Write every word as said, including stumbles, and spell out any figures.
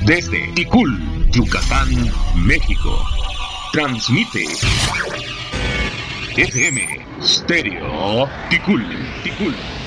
Desde Ticul, Yucatán, México. Transmite F M Stereo Ticul, Ticul.